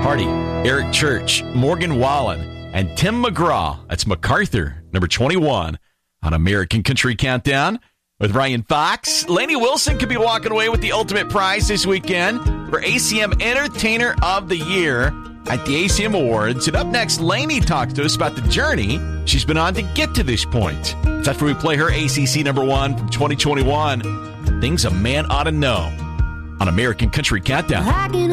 Hardy, Eric Church, Morgan Wallen, and Tim McGraw. That's MacArthur, number 21 on American Country Countdown with Ryan Fox. Lainey Wilson could be walking away with the ultimate prize this weekend for ACM Entertainer of the Year at the ACM Awards. And up next, Lainey talks to us about the journey she's been on to get to this point. It's after we play her ACC number 1 from 2021, Things a Man Ought to Know on American Country Countdown.